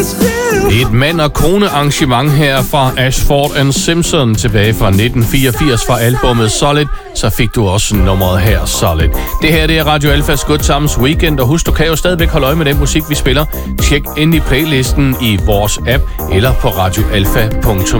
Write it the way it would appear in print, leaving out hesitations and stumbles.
Et mand- og kone-arrangement her fra Ashford & Simpson tilbage fra 1984 fra albumet Solid. Så fik du også nummeret her, Solid. Det her, det er Radio Alfas Good Times Weekend, og husk, du kan jo stadigvæk holde øje med den musik, vi spiller. Tjek ind i playlisten i vores app eller på radioalfa.dk.